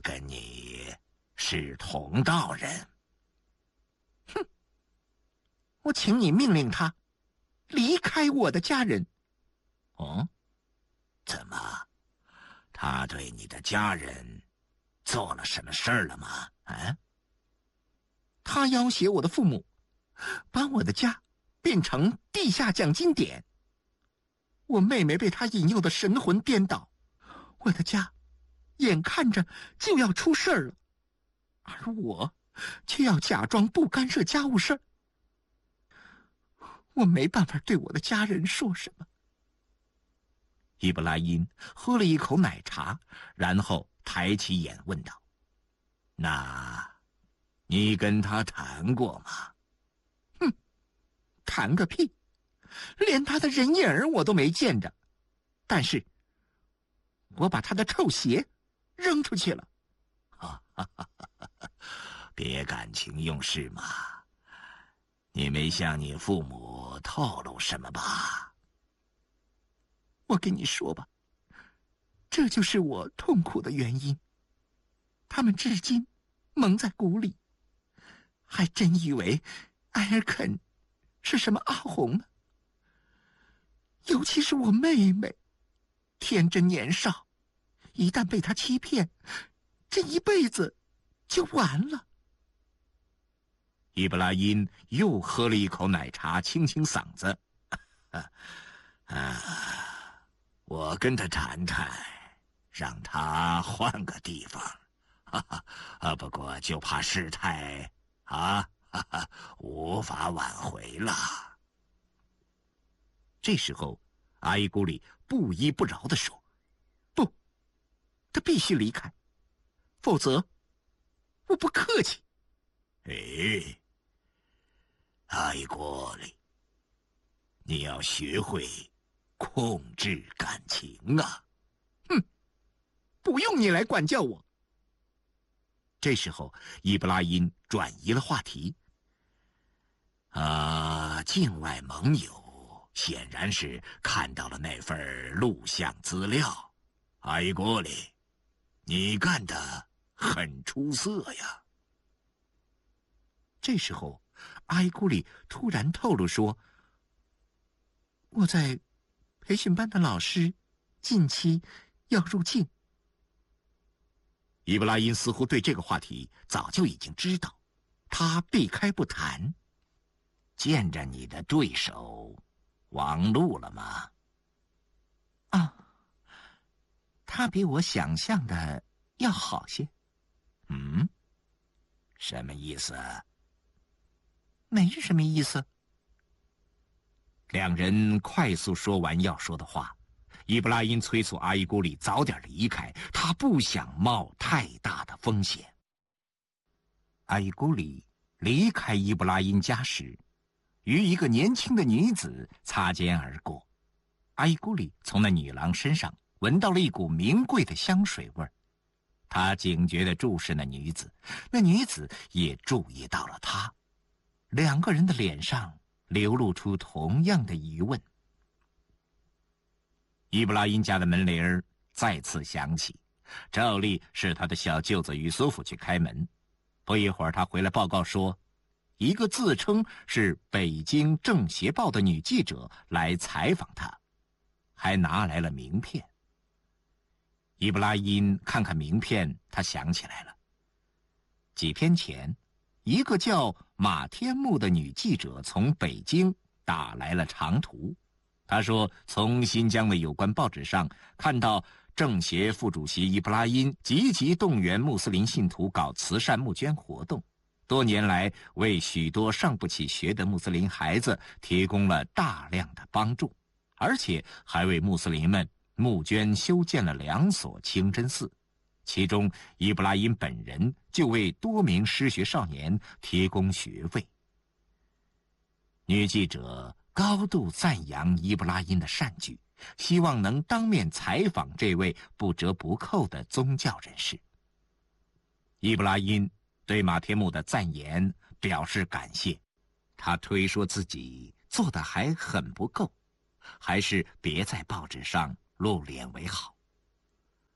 跟你是同道人。 哼！我请你命令他离开我的家人。 哦，怎么？他对你的家人做了什么事儿了吗？啊？ 他要挟我的父母，把我的家变成地下奖金点。我妹妹被他引诱的神魂颠倒，我的家眼看着就要出事儿了，而我却要假装不干涉家务事儿。我没办法对我的家人说什么。 伊布拉因喝了一口奶茶，然后抬起眼问道：“那，你跟他谈过吗？”“ 哼，谈个屁！连他的人影我都没见着。但是，我把他的臭鞋扔出去了。”“ 别感情用事嘛！你没向你父母透露什么吧？”“ 我跟你说吧，这就是我痛苦的原因。他们至今蒙在鼓里，还真以为埃尔肯是什么阿红呢。尤其是我妹妹，天真年少，一旦被他欺骗，这一辈子就完了。” 伊布拉因又喝了一口奶茶，清清嗓子。我跟他谈谈，让他换个地方。不过就怕事态无法挽回了。这时候，阿依古里不依不饶地说：“ 不，他必须离开，否则我不客气。”“ 哎，阿依古里，你要学会控制感情啊！”“ 哼，不用你来管教我。” 这时候，伊布拉因转移了话题。境外盟友显然是看到了那份录像资料。阿依古里，你干得很出色呀。 这时候，阿依古里突然透露说：“我在培训班的老师近期要入境。” 伊布拉因似乎对这个话题早就已经知道，他避开不谈。“见着你的对手王璐了吗？”“ 啊，他比我想象的要好些。”“ 嗯，什么意思？”“ 没什么意思。” 两人快速说完要说的话。伊布拉因催促阿依古里早点离开，他不想冒太大的风险。阿依古里离开伊布拉因家时，与一个年轻的女子擦肩而过。阿依古里从那女郎身上闻到了一股名贵的香水味儿，他警觉地注视那女子，那女子也注意到了他，两个人的脸上流露出同样的疑问。伊布拉因家的门铃儿再次响起，照例是他的小舅子于苏夫去开门。不一会儿，他回来报告说，一个自称是北京政协报的女记者来采访他，还拿来了名片。伊布拉因看看名片，他想起来了，几天前，一个叫马天木的女记者从北京打来了长途。他说，从新疆的有关报纸上看到政协副主席伊布拉因积极动员穆斯林信徒搞慈善募捐活动，多年来为许多上不起学的穆斯林孩子提供了大量的帮助，而且还为穆斯林们募捐修建了2所清真寺，其中伊布拉因本人就为多名失学少年提供学位。女记者高度赞扬伊布拉因的善举，希望能当面采访这位不折不扣的宗教人士。伊布拉因对马天木的赞言表示感谢，他推说自己做的还很不够，还是别在报纸上露脸为好。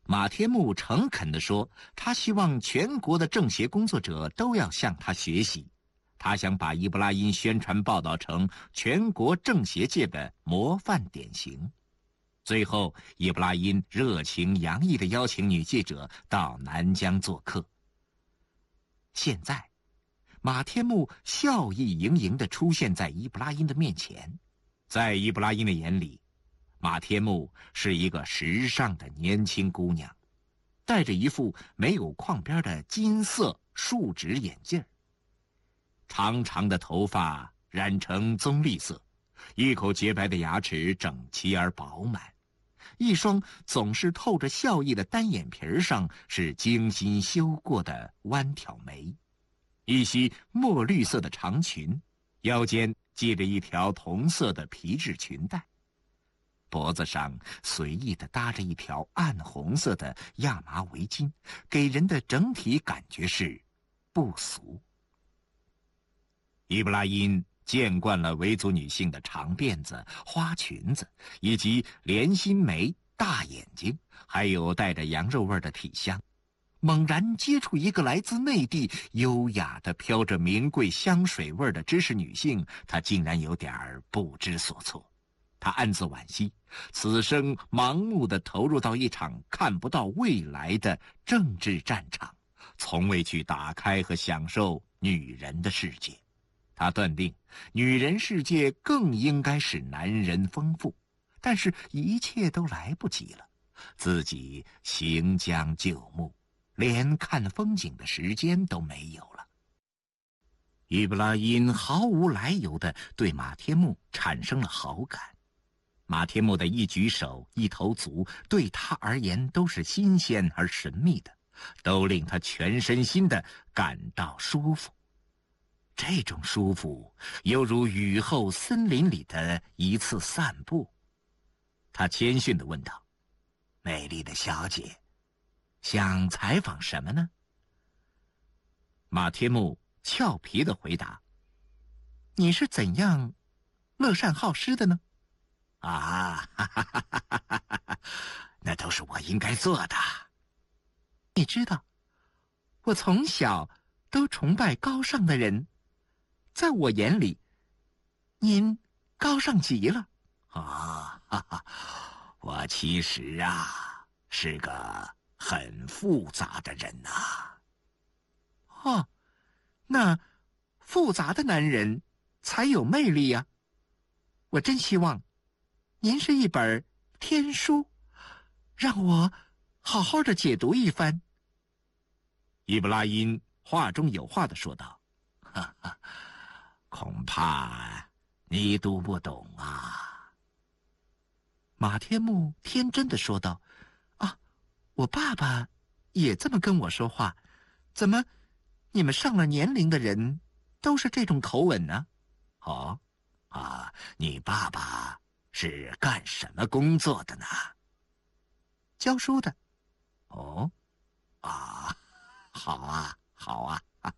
马天木诚恳地说，他希望全国的政协工作者都要向他学习，他想把伊布拉因宣传报道成全国政协界的模范典型。最后，伊布拉因热情洋溢地邀请女记者到南疆做客。现在，马天木笑意盈盈地出现在伊布拉因的面前，在伊布拉因的眼里，马天木是一个时尚的年轻姑娘，戴着一副没有框边的金色树脂眼镜，长长的头发染成棕栗色，一口洁白的牙齿整齐而饱满，一双总是透着笑意的单眼皮上是精心修过的弯挑眉，一袭墨绿色的长裙，腰间系着一条同色的皮质裙带，脖子上随意地搭着一条暗红色的亚麻围巾，给人的整体感觉是不俗。伊布拉因见惯了维族女性的长辫子、花裙子，以及连心眉、大眼睛，还有带着羊肉味的体香。猛然接触一个来自内地、优雅的飘着名贵香水味的知识女性，她竟然有点不知所措。他暗自惋惜，此生盲目地投入到一场看不到未来的政治战场，从未去打开和享受女人的世界。他断定，女人世界更应该是男人丰富，但是一切都来不及了，自己行将就木，连看风景的时间都没有了。伊布拉因毫无来由地对马天木产生了好感。马天木的一举手一投足对他而言都是新鲜而神秘的，都令他全身心地感到舒服。这种舒服犹如雨后森林里的一次散步。他谦逊地问道：“美丽的小姐，想采访什么呢？”马天木俏皮地回答：“你是怎样乐善好施的呢？”啊，哈哈哈哈哈哈，那都是我应该做的。你知道，我从小都崇拜高尚的人，在我眼里，您高尚极了。啊，哈哈，我其实啊是个很复杂的人呐。哦，那复杂的男人才有魅力呀。我真希望您是一本天书，让我好好的解读一番。伊布拉因话中有话地说道：“哈哈，恐怕你读不懂啊。”马天木天真地说道：“啊，我爸爸也这么跟我说话，怎么你们上了年龄的人都是这种口吻呢？”哦，啊，你爸爸是干什么工作的呢？教书的。哦，啊，好啊，好啊，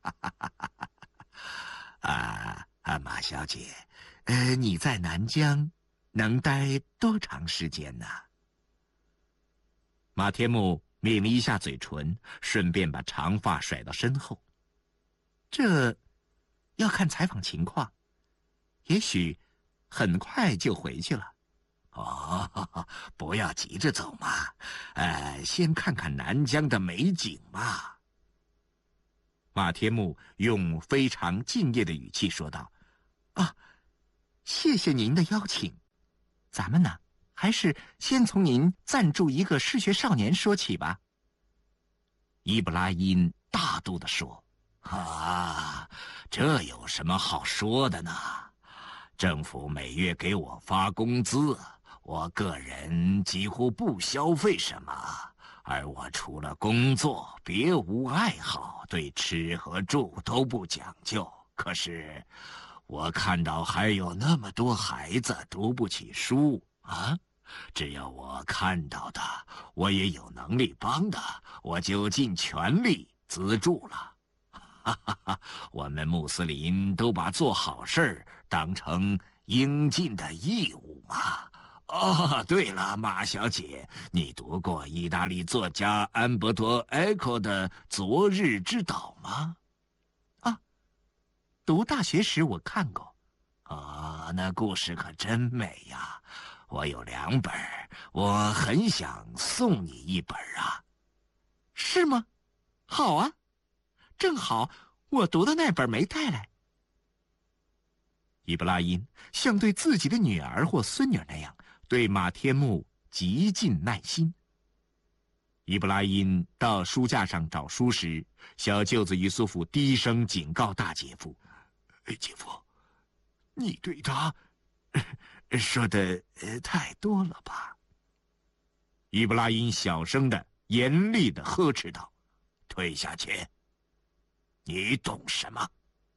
马小姐，你在南疆能待多长时间呢？马天木抿了一下嘴唇，顺便把长发甩到身后。这要看采访情况，也许很快就回去了。哦，不要急着走嘛，先看看南疆的美景嘛。马天木用非常敬业的语气说道：“啊，谢谢您的邀请。咱们呢，还是先从您赞助一个失学少年说起吧。”伊布拉因大度地说：“啊，这有什么好说的呢？政府每月给我发工资，我个人几乎不消费什么，而我除了工作别无爱好，对吃和住都不讲究。可是我看到还有那么多孩子读不起书啊，只要我看到的，我也有能力帮的，我就尽全力资助了。哈哈哈，我们穆斯林都把做好事当成应尽的义务嘛。 哦，对了，马小姐，你读过意大利作家安伯多·埃科的《昨日之岛》吗？ 啊，读大学时我看过。 啊，那故事可真美呀！我有2本，我很想送你1本啊。 是吗？好啊，正好我读的那本没带来。伊布拉因像对自己的女儿或孙女那样对马天木极尽耐心。伊布拉因到书架上找书时，小舅子于苏甫低声警告大姐夫：“姐夫，你对他说的太多了吧？”伊布拉因小声的、严厉的呵斥道：“ 退下去！你懂什么？”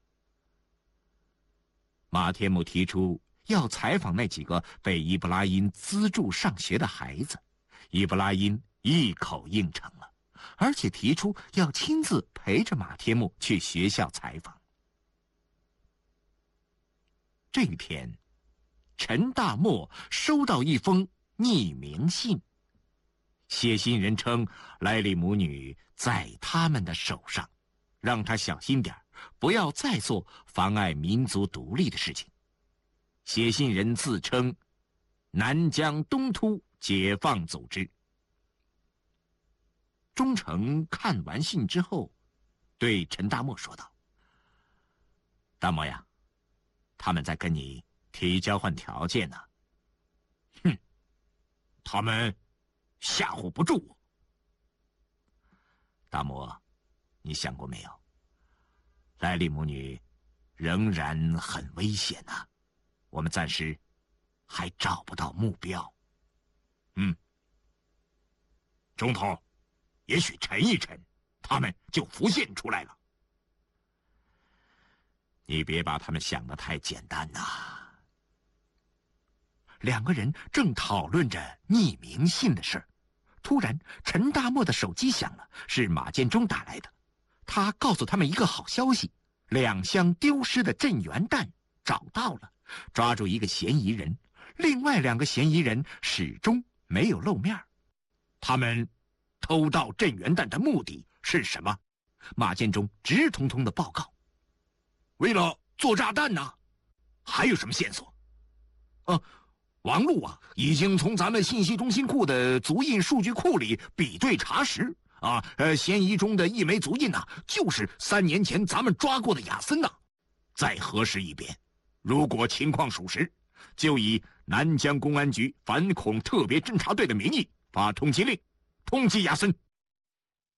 马天木提出要采访那几个被伊布拉因资助上学的孩子，伊布拉因一口应承了，而且提出要亲自陪着马天木去学校采访。这一天，陈大漠收到一封匿名信，写信人称莱利母女在他们的手上，让他小心点，不要再做妨碍民族独立的事情。写信人自称南疆东突解放组织。忠诚看完信之后，对陈大漠说道：“大漠呀，他们在跟你提交换条件呢。”“ 哼，他们吓唬不住我。”“ 大漠，你想过没有？莱利母女仍然很危险呐，我们暂时还找不到目标。”“ 中头，也许沉一沉，他们就浮现出来了。”“ 你别把他们想得太简单呐。”两个人正讨论着匿名信的事儿，突然陈大漠的手机响了，是马建忠打来的。他告诉他们一个好消息，2箱丢失的镇元弹找到了，抓住一个嫌疑人，另外2个嫌疑人始终没有露面。 他们偷盗镇元弹的目的是什么？ 马建忠直通通的报告：“ 为了做炸弹呢。还有什么线索？”“王璐啊，已经从咱们信息中心库的足印数据库里比对查实。嫌疑中的一枚足印就是3年前咱们抓过的亚森呐。再核实一遍，如果情况属实，就以南疆公安局反恐特别侦察队的名义发通缉令，通缉亚森。”